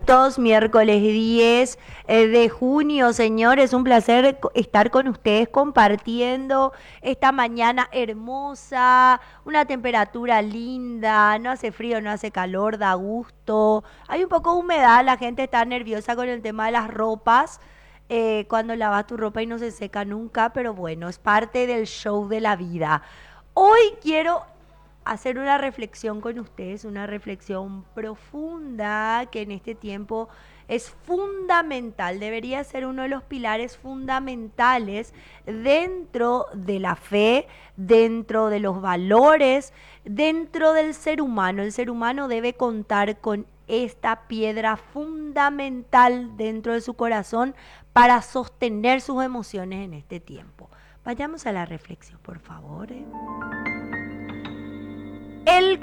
minutos, miércoles 10 de junio, señores. Un placer estar con ustedes compartiendo esta mañana hermosa, una temperatura linda, no hace frío, no hace calor, da gusto. Hay un poco de humedad, la gente está nerviosa con el tema de las ropas. Cuando lavas tu ropa y no se seca nunca, pero bueno, es parte del show de la vida. Hoy quiero hacer una reflexión con ustedes, una reflexión profunda que en este tiempo es fundamental, debería ser uno de los pilares fundamentales dentro de la fe, dentro de los valores, dentro del ser humano. El ser humano debe contar con esta piedra fundamental dentro de su corazón para sostener sus emociones en este tiempo. Vayamos a la reflexión, por favor. El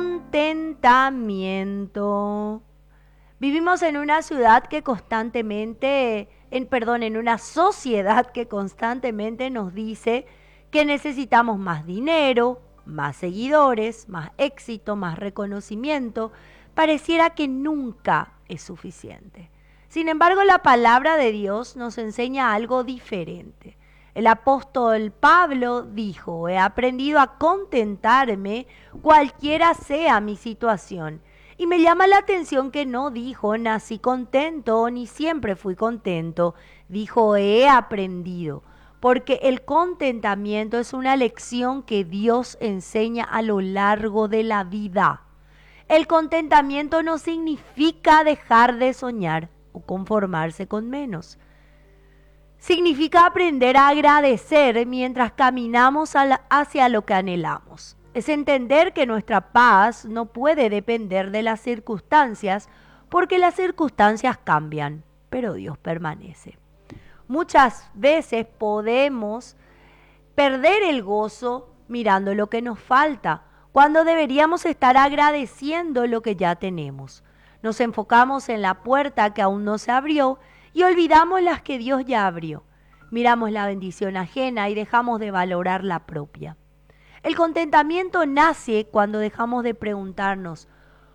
contentamiento. Vivimos en una ciudad que constantemente, en una sociedad que constantemente nos dice que necesitamos más dinero, más seguidores, más éxito, más reconocimiento. Pareciera que nunca es suficiente. Sin embargo, la palabra de Dios nos enseña algo diferente. El apóstol Pablo dijo: he aprendido a contentarme cualquiera sea mi situación. Y me llama la atención que no dijo nací contento ni siempre fui contento. Dijo he aprendido. Porque el contentamiento es una lección que Dios enseña a lo largo de la vida. El contentamiento no significa dejar de soñar o conformarse con menos. Significa aprender a agradecer mientras caminamos hacia lo que anhelamos. Es entender que nuestra paz no puede depender de las circunstancias, porque las circunstancias cambian, pero Dios permanece. Muchas veces podemos perder el gozo mirando lo que nos falta, cuando deberíamos estar agradeciendo lo que ya tenemos. Nos enfocamos en la puerta que aún no se abrió y olvidamos las que Dios ya abrió. Miramos la bendición ajena y dejamos de valorar la propia. El contentamiento nace cuando dejamos de preguntarnos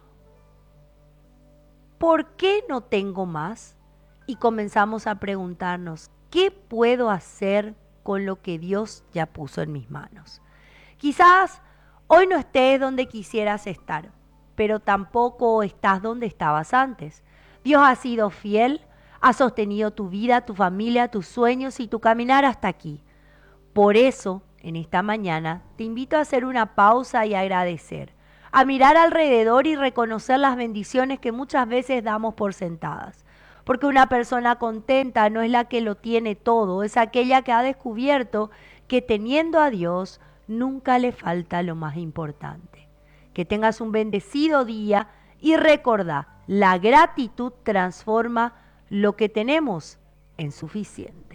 ¿por qué no tengo más? Y comenzamos a preguntarnos ¿qué puedo hacer con lo que Dios ya puso en mis manos? Quizás hoy no estés donde quisieras estar, pero tampoco estás donde estabas antes. Dios ha sido fiel, ha sostenido tu vida, tu familia, tus sueños y tu caminar hasta aquí. Por eso, en esta mañana, te invito a hacer una pausa y agradecer, a mirar alrededor y reconocer las bendiciones que muchas veces damos por sentadas. Porque una persona contenta no es la que lo tiene todo, es aquella que ha descubierto que teniendo a Dios nunca le falta lo más importante. Que tengas un bendecido día y recordá, la gratitud transforma lo que tenemos en suficiente.